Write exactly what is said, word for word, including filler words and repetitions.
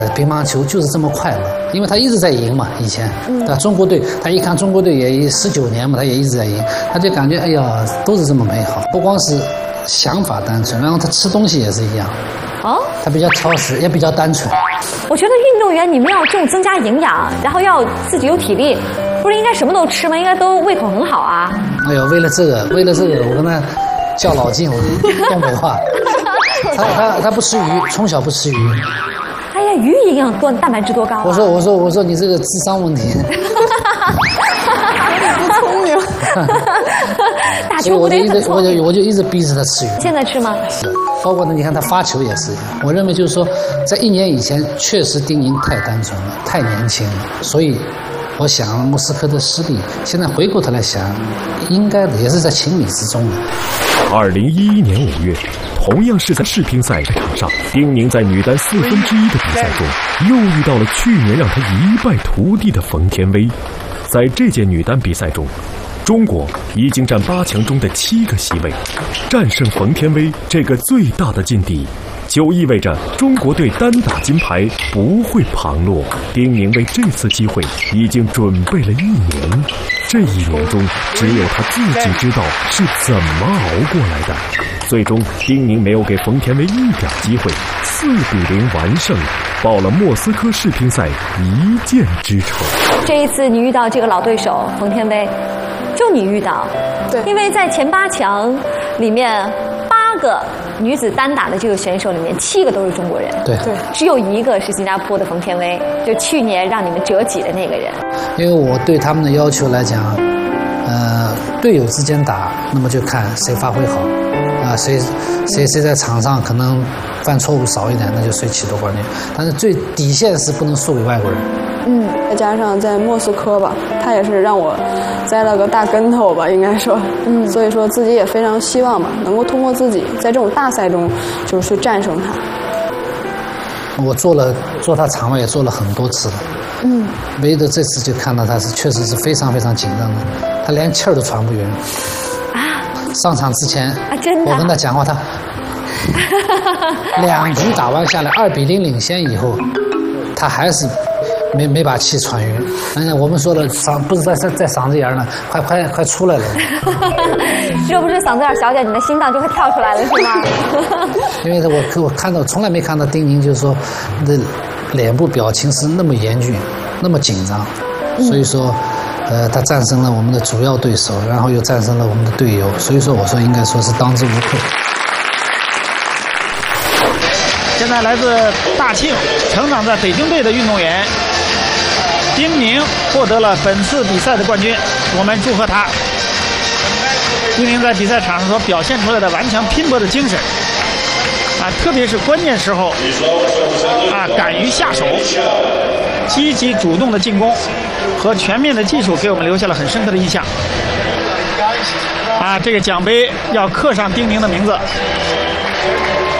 乒乓球就是这么快乐，因为他一直在赢嘛。以前，那、嗯、中国队，他一看中国队也十九年嘛，他也一直在赢，他就感觉哎呀，都是这么美好。不光是想法单纯，然后他吃东西也是一样。哦，他比较挑食，也比较单纯。 我觉得运动员你们要这种增加营养，然后要自己有体力，不是应该什么都吃吗？应该都胃口很好啊。 哎呦，为了这个，为了这个，我跟他较老劲，我东北话。他他他不吃鱼，从小不吃鱼。 哎呀，鱼营养多，蛋白质多高、啊？ 我说我说我说你这个智商问题。 不聪明。打球我就一直我就我就一直逼着他吃鱼。 现在吃吗？ 是，包括呢，你看他发球也是一样。我认为就是说，在一年以前，确实丁宁太单纯了，太年轻了，所以。我想莫斯科的失利，现在回过头来想，应该也是在情理之中的。 二零一一年五月，同样是在世乒赛场上，丁宁在女单四分之一的比赛中，又遇到了去年让她一败涂地的冯天薇。在这届女单比赛中，中国已经占八强中的七个席位，战胜冯天薇这个最大的劲敌。就意味着中国队单打金牌不会旁落。丁宁为这次机会已经准备了一年，这一年中只有他自己知道是怎么熬过来的。最终，丁宁没有给冯天薇一点机会，四比零完胜，报了莫斯科世乒赛一箭之仇。 这一次你遇到这个老对手冯天薇，就你遇到， 对， 因为在前八强里面。八个女子单打的这个选手里面，七个都是中国人， 对对， 只有一个是新加坡的冯天薇，就去年让你们折戟的那个人。 因为我对他们的要求来讲，呃，队友之间打，那么就看谁发挥好，啊、呃，谁谁谁在场上可能犯错误少一点，那就谁起多关键。但是最底线是不能输给外国人。 嗯，再加上在莫斯科吧，他也是让我栽了个大跟头吧，应该说，嗯，所以说自己也非常希望吧，能够通过自己在这种大赛中，就是去战胜他。 我做了做他场外也做了很多次了，嗯，唯独这次就看到他是确实是非常非常紧张的，他连气儿都喘不匀。啊！上场之前， 啊，真的， 我跟他讲话，他两局打完下来，二比零领先以后，他还是。没没把气喘匀，嗯，我们说了嗓不是在在在嗓子眼呢，快快快出来了。 这不是嗓子眼小点，你的心脏就会跳出来了，是吗？ 因为我我看到从来没看到丁宁就是说的脸部表情是那么严峻，那么紧张，所以说，呃，他战胜了我们的主要对手，然后又战胜了我们的队友，所以说我说应该说是当之无愧。 现在来自大庆成长在北京队的运动员丁宁获得了本次比赛的冠军，我们祝贺他。丁宁在比赛场上所表现出来的顽强拼搏的精神啊，特别是关键时候啊，敢于下手，积极主动的进攻和全面的技术，给我们留下了很深刻的印象。啊，这个奖杯要刻上丁宁的名字。